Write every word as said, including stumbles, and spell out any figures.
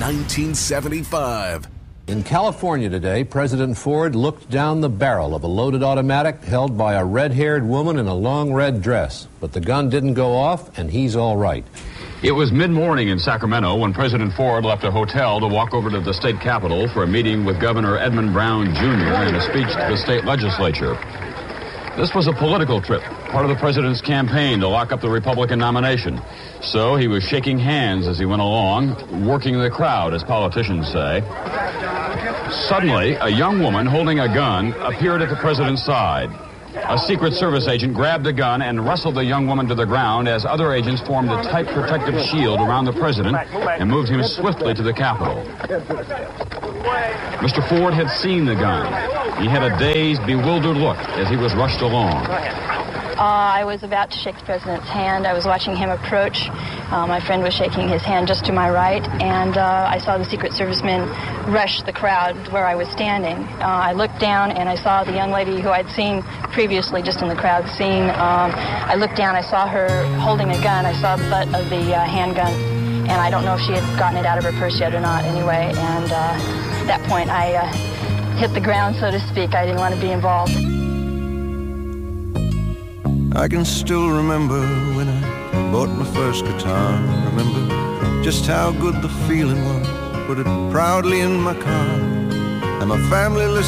nineteen seventy-five. In California today, President Ford looked down the barrel of a loaded automatic held by a red-haired woman in a long red dress. But the gun didn't go off, and he's all right. It was mid-morning in Sacramento when President Ford left a hotel to walk over to the state capitol for a meeting with Governor Edmund Brown, Junior and a speech to the state legislature. This was a political trip, part of the president's campaign to lock up the Republican nomination. So he was shaking hands as he went along, working the crowd, as politicians say. Suddenly, a young woman holding a gun appeared at the president's side. A Secret Service agent grabbed the gun and wrestled the young woman to the ground as other agents formed a tight protective shield around the president and moved him swiftly to the Capitol. Mister Ford had seen the gun. He had a dazed, bewildered look as he was rushed along. Uh, I was about to shake the president's hand. I was watching him approach. Uh, my friend was shaking his hand just to my right, and uh, I saw the Secret Servicemen rush the crowd where I was standing. Uh, I looked down, and I saw the young lady who I'd seen previously just in the crowd scene. Um, I looked down, I saw her holding a gun. I saw the butt of the uh, handgun, and I don't know if she had gotten it out of her purse yet or not anyway, and uh, at that point I uh, hit the ground, so to speak. I didn't want to be involved. I can still remember when I bought my first guitar. Remember just how good the feeling was. Put it proudly in my car, and my family listened.